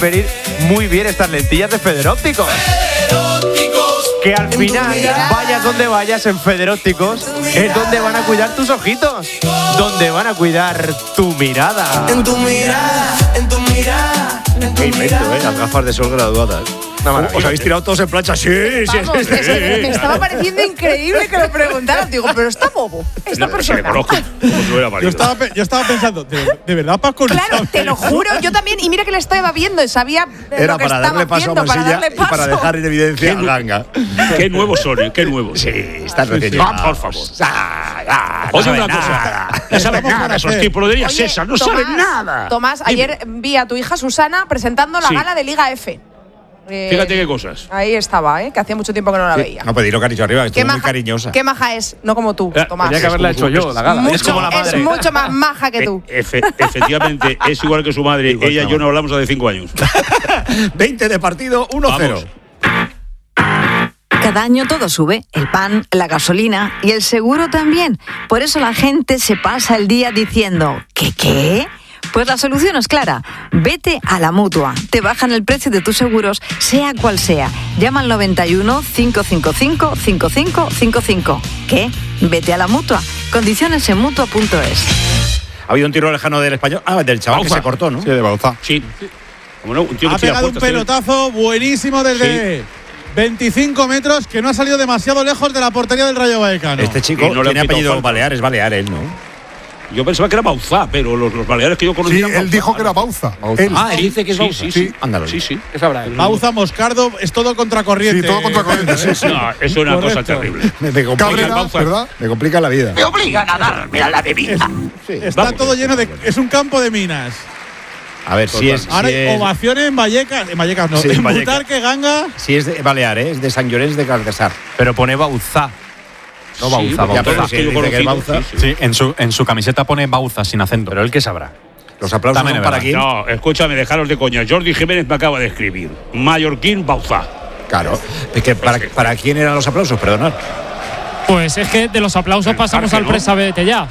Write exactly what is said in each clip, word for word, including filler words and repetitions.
venir muy bien estas lentillas de Federópticos. Que al final, vayas donde vayas, en Federópticos es donde van a cuidar tus ojitos, donde van a cuidar tu mirada. En tu mirada, en tu mirada. Qué invento, ¿eh? Las gafas de sol graduadas. Os habéis tirado todos en plancha. Sí, sí, Vamos, sí, sí, eso, sí. me estaba pareciendo increíble que lo preguntaras. Digo, pero está bobo, esta No, persona. sí, conozco, como si lo hubiera Yo parido. estaba, pe- yo estaba pensando, ¿de, de verdad Paco no Claro, sabe te lo eso? juro, yo también. Y mira que le estaba viendo y sabía Era lo que para estaba darle paso haciendo, a para Mansilla darle y paso. para dejar en evidencia a Ganga. Qué nuevos son, ¿eh? Qué nuevos. Sí, están recién sí. llegados. Ah, por favor. Ah, ah, no Oye, saben una cosa. nada. No saben Estamos nada para esos hacer. tipos. Lo diría Oye, César. No Tomás, saben nada. Tomás, Dime. ayer vi a tu hija Susana presentando la Sí. gala de Liga F. Eh, Fíjate qué cosas. Ahí estaba, ¿eh? Que hacía mucho tiempo que no la veía. No, pedí lo que ha dicho arriba, que Qué estuvo muy maja- cariñosa. Qué maja es, no como tú, Eh, Tomás. Tenía que haberla hecho yo, la gala. Mucho, es como la madre. es mucho más maja que tú. E- efe- efectivamente, es igual que su madre. Igual Ella que y yo la no hablamos hace cinco años. veinte de partido, uno cero. Cada año todo sube, el pan, la gasolina y el seguro también. Por eso la gente se pasa el día diciendo, ¿qué qué? Pues la solución es clara. Vete a la Mutua. Te bajan el precio de tus seguros, sea cual sea. Llama al noventa y uno, cinco cinco cinco, cinco cinco cinco cinco. ¿Qué? Vete a la Mutua. Condiciones en mutua punto es. Ha habido un tiro lejano del español. Ah, del chaval Bauza. que se cortó, ¿no? Sí, de Bauzá. Sí. Como no, un tío que Ha tira pegado un puertas, tiene- pelotazo buenísimo desde veinticinco metros que no ha salido demasiado lejos de la portería del Rayo Vallecano. Este chico Y no le han tiene pitado apellido falta. Balear, es Balear él, ¿no? Yo pensaba que era Bauzá, pero los, los baleares que yo conocí. Sí, eran él Bauzá. dijo que era Bauza. Bauza. Él. Ah, él dice que es Sí, Bauza. sí, sí. Ándalo. Sí, sí. ¿Qué sabrá él? Bauza, Moscardo, es todo contracorriente. Sí, todo contracorriente, sí, sí. No, es una cosa Correcto. terrible. Me, me complica, Cabrera, Bauza. ¿verdad? me complica la vida. Me obligan a darme a la bebida. Está Vamos. todo lleno de. Es un campo de minas. A ver, si es, Ahora si hay es, ovaciones en Vallecas. En Vallecas no. Sí, en en Vallecas. Butarque, Ganga. si es de Balear, ¿eh? Es de Sant Llorenç de Cardassar. Pero pone Bauzá. No Sí, Bauza, ya, Bauza. pero todos si que yo dice que es conocí, Bauza. sí, sí. Sí, en su, en su camiseta pone Bauza sin acento. Pero él qué sabrá. Los aplausos También son es para verdad. quién. No, escúchame, dejaros de coña. Jordi Jiménez me acaba de escribir. Mallorquín Bauzá. Claro. Es que para, ¿para quién eran los aplausos? Perdonad. Pues es que de los aplausos El pasamos parque, al ¿no? presa vete ya.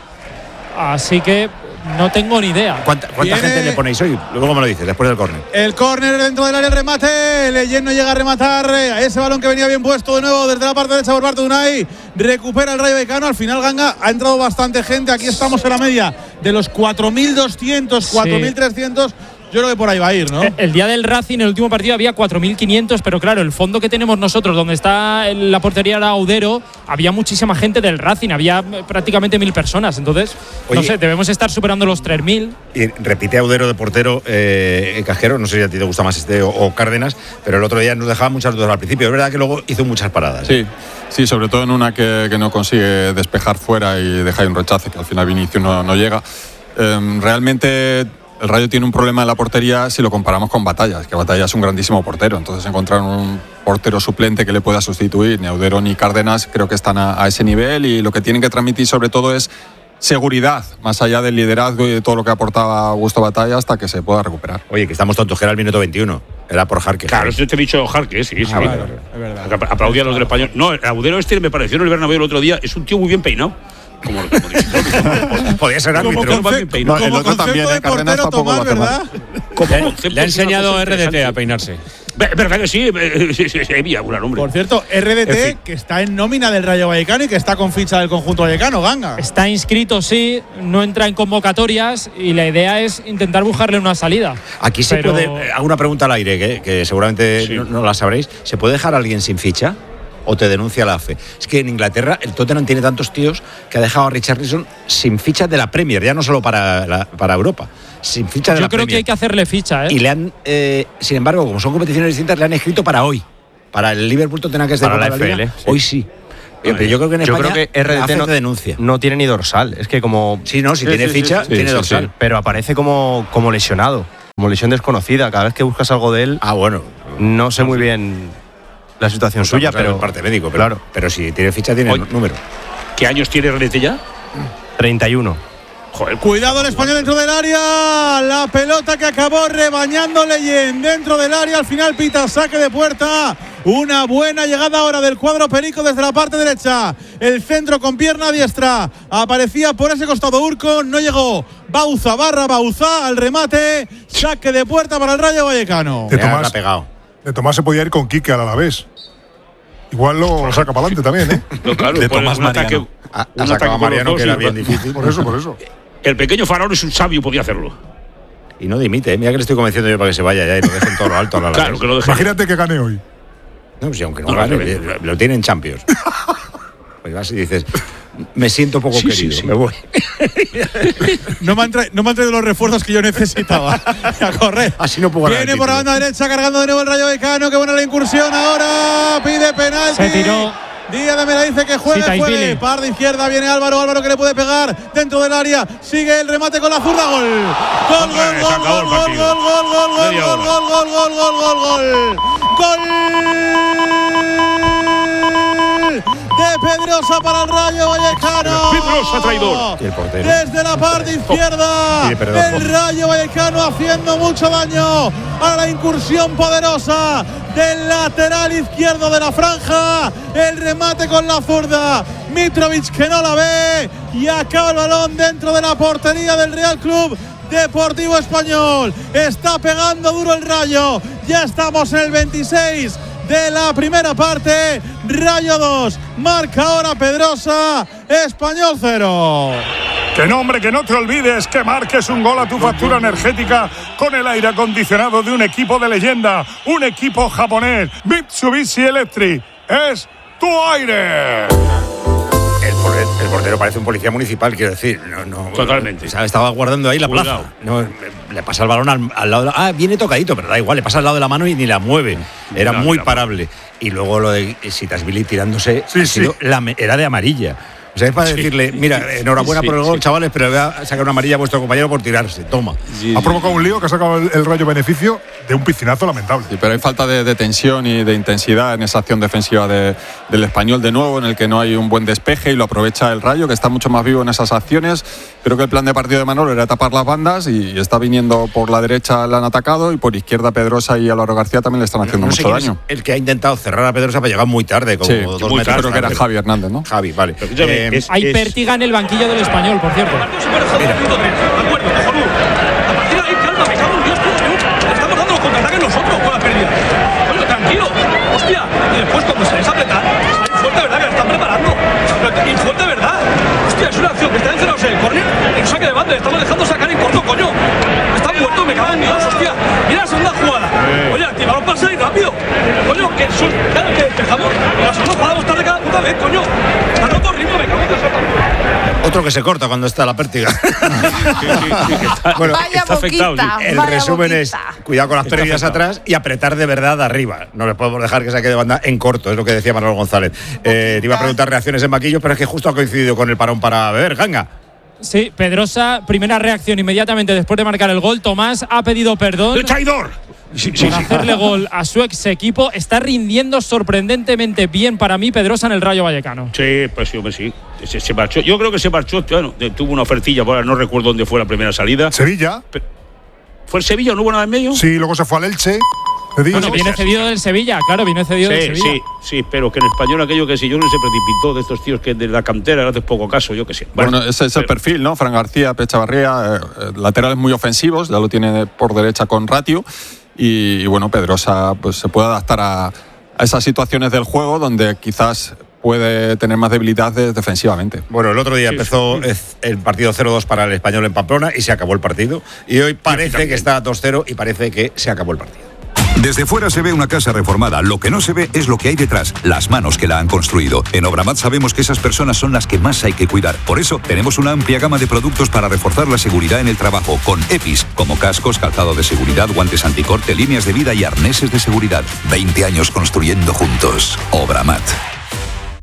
Así que no tengo ni idea. ¿Cuánta, cuánta Viene- gente le ponéis hoy? Luego me lo dices, después del córner. El córner dentro del área, el remate. Leyen no llega a rematar a ese balón que venía bien puesto de nuevo desde la parte derecha por parte de Unai. Recupera el Rayo Vallecano. Al final, Ganga, ha entrado bastante gente. Aquí estamos en la media de los cuatro mil doscientos, cuatro mil trescientos. Yo creo que por ahí va a ir, ¿no? Eh, El día del Racing, en el último partido, había cuatro mil quinientos, pero claro, el fondo que tenemos nosotros, donde está la portería de Audero, había muchísima gente del Racing, había eh, prácticamente mil personas. Entonces, no Oye. sé, debemos estar superando los tres mil. Y repite Audero de portero eh, Cajero, no sé si a ti te gusta más este o, o Cárdenas, pero el otro día nos dejaba muchas dudas al principio. Es verdad que luego hizo muchas paradas. Sí, sí, sobre todo en una que, que no consigue despejar fuera y deja ahí un rechace que al final Vinicius no, no llega. Eh, realmente el Rayo tiene un problema en la portería si lo comparamos con Batallas, que Batallas es un grandísimo portero. Entonces encontrar un portero suplente que le pueda sustituir, ni Audero ni Cárdenas, creo que están a, a ese nivel, y lo que tienen que transmitir sobre todo es seguridad, más allá del liderazgo y de todo lo que aportaba Augusto Batalla, hasta que se pueda recuperar. Oye, que estamos tontos, que era el minuto veintiuno. Era por Jarque. Claro, eso te he dicho Jarque, sí, sí. Ah, vale, vale, es verdad. Apl- Aplaudía a los del español. No, el Audero este me pareció en el Bernabéu el otro día. Es un tío muy bien peinado. Como, como dice. Podía ser Como, árbitro. conce- conce- No, el como otro concepto también, de eh, Cárdenas portero, tampoco Tomás, lo hace mal. ¿verdad? Como concepto Le ha es una enseñado cosa R D T a interesante. peinarse. Ve- ¿Verdad que sí? Eh, sí, sí, sí, había un nombre. Por cierto, R D T, En fin. que está en nómina del Rayo Vallecano y que está con ficha del conjunto vallecano, Ganga. Está inscrito, sí, no entra en convocatorias y la idea es intentar buscarle una salida. Aquí se Pero- puede. eh, Hago una pregunta al aire, que, que seguramente Sí. no, no la sabréis. ¿Se puede dejar a alguien sin ficha? ¿O te denuncia la A F E? Es que en Inglaterra el Tottenham tiene tantos tíos que ha dejado a Richarlison sin ficha de la Premier, ya no solo para, la- para Europa, sin ficha de Yo la creo Premier. que hay que hacerle ficha, ¿eh? Y le han, eh, sin embargo, como son competiciones distintas, le han escrito para hoy. Para el Liverpool Tottenham, que es de Para la Copa de F L, Liga, sí. hoy sí. Oye, pero yo creo que en Yo España creo que R la D A T F E no, te denuncia. no tiene ni dorsal. Es que como. Sí, no, si tiene ficha, sí, tiene sí, dorsal. sí. Pero aparece como, como lesionado. Como lesión desconocida. Cada vez que buscas algo de él, Ah, bueno. no sé muy bien la situación suya, pero. el parte médico, pero, Claro. pero si tiene ficha, tiene Oye. número. ¿Qué años tiene R D T ya? treinta y uno. Joder, Cuidado el español dentro del área. La pelota que acabó rebañando Leyen dentro del área. Al final pita saque de puerta Una buena llegada ahora del cuadro perico desde la parte derecha. El centro con pierna diestra. Aparecía por ese costado Urco, no llegó. Bauza barra Bauza al remate. Saque de puerta para el Rayo Vallecano. De Tomás, de Tomás se podía ir con Quique al Alavés. Igual lo saca para adelante también, ¿eh? No, claro, de pues Tomás un Mariano. ataque, Ha, un ha sacado a ataque Mariano, con que los era dos, bien y- difícil. Por eso, por eso. El pequeño Faraón es un sabio, podía hacerlo. Y no dimite, ¿eh? Mira que le estoy convenciendo yo para que se vaya ya y lo dejen todo lo alto a la Claro, que lo deje. Imagínate que gane hoy. No, pues, aunque no, No, gane, no, no, lo, lo tienen Champions. Pues vas y dices, me siento poco Sí, querido, sí, sí. me voy. No me, han tra- no me han traído los refuerzos que yo necesitaba. A correr. Así no puedo ganar Viene el por la título. banda derecha, cargando de nuevo el Rayo Vallecano. Qué buena la incursión ahora. Pide penalti. Se tiró. Díaz de Mera dice que juegue, Sí, Taipili. juegue. Par de izquierda, viene Álvaro. Álvaro que le puede pegar dentro del área. Sigue el remate con la zurda. Gol. Gol, Hombre, gol, se gol, acabó el gol, gol, partido. gol, gol, gol, gol, Media gol, hora. gol, gol, gol, gol, gol, gol. Gol de Pedrosa para el Rayo Vallecano. Pedrosa, traidor. Y el portero. Desde la parte izquierda, Pide perdón. el Rayo Vallecano haciendo mucho daño a la incursión poderosa del lateral izquierdo de la franja. El remate con la zurda. Mitrovic que no la ve y acaba el balón dentro de la portería del Real Club Deportivo Español. Está pegando duro el Rayo. Ya estamos en el veintiséis de la primera parte. Rayo dos, marca ahora Pedrosa, Español cero. Que no, hombre, que no te olvides que marques un gol a tu factura energética con el aire acondicionado de un equipo de leyenda, un equipo japonés, Mitsubishi Electric. Es tu aire. El, por- el portero parece un policía municipal, quiero decir. No, no, Totalmente. O sea, estaba guardando ahí la Cuidado. plaza. No, le pasa el balón al, al lado de la, ah, viene tocadito, pero da igual, le pasa al lado de la mano y ni la mueve. Era No, muy no. parable. Y luego lo de Sitasvili tirándose Sí, ha sí. sido la me- era de amarilla. O sea, es para Sí. decirle, mira, enhorabuena Sí, por el gol, sí. chavales, pero voy a sacar una amarilla a vuestro compañero por tirarse. Toma. Ha provocado un lío que ha sacado el, el Rayo beneficio de un piscinazo lamentable. Sí, pero hay falta de, de tensión y de intensidad en esa acción defensiva de- del Español de nuevo, en el que no hay un buen despeje y lo aprovecha el Rayo, que está mucho más vivo en esas acciones. Creo que el plan de partido de Manolo era tapar las bandas y está viniendo por la derecha, le han atacado, y por izquierda Pedrosa y Álvaro García también le están haciendo No sé mucho quién es daño. el que ha intentado cerrar a Pedrosa para llegar muy tarde, como Sí, dos muy metros creo que era tarde. Javi Hernández, ¿no? Javi, vale. Pero escúchame, Eh, es- Hay pértiga en el banquillo del Español, por cierto. Estamos dando los contraataques nosotros con la pérdida. Oye, tranquilo. Hostia. Y después cuando se les aprieta, hay fuerte verdad que la están preparando. Y fuerte verdad. Hostia, es una acción que está encerrados en el córner. En saque de banda, le estamos dejando sacar en corto, coño. Están muertos, me cago en Dios, hostia. Mira la segunda jugada. Oye, activaron para salir rápido. Coño, que son, claro que despejamos. La segunda jugada vamos tarde cada puta vez, coño. Está roto ritmo, me cago en Dios. Otro que se corta cuando está la pértiga. Sí, sí, sí, que está, Bueno, Vaya está afectado. boquita. sí. El Vaya resumen boquita. es cuidado con las Está pérdidas afectado. atrás y apretar de verdad arriba. No les podemos dejar que saque de banda en corto, es lo que decía Manuel González. Eh, te iba a preguntar reacciones en banquillos, pero es que justo ha coincidido con el parón para beber. Ganga. Sí, Pedrosa, primera reacción inmediatamente después de marcar el gol. Tomás ha pedido perdón ¡El traidor! Sí, sí, por sí. hacerle gol a su ex equipo. Está rindiendo sorprendentemente bien para mí Pedrosa en el Rayo Vallecano. Sí, pues sí, hombre, sí. Se, se marchó. Yo creo que se marchó. Bueno, de- tuvo una ofertilla, ahora no recuerdo dónde fue la primera salida. Sevilla. ¿Fue el Sevilla? ¿No hubo nada en medio? Sí, luego se fue al Elche. Cedido. Bueno, viene cedido del Sevilla, claro, viene cedido del Sí, Sevilla. sí, sí, pero que en español aquello que si yo no se precipitó de estos tíos que de la cantera hace poco caso, yo que sé. Bueno, ese es el pero- perfil, ¿no? Fran García, Pecha Barría, eh, eh, laterales muy ofensivos, ya lo tiene por derecha con Ratio. Y, y bueno, Pedrosa pues, se puede adaptar a, a esas situaciones del juego donde quizás puede tener más debilidades defensivamente. Bueno, el otro día Sí, empezó sí. es- el partido cero dos para el Español en Pamplona y se acabó el partido. Y hoy parece también. que está dos cero y parece que se acabó el partido. Desde fuera se ve una casa reformada. Lo que no se ve es lo que hay detrás, las manos que la han construido. En Obramat sabemos que esas personas son las que más hay que cuidar. Por eso tenemos una amplia gama de productos para reforzar la seguridad en el trabajo, con EPIs, como cascos, calzado de seguridad, guantes anticorte, líneas de vida y arneses de seguridad. veinte años construyendo juntos. Obramat.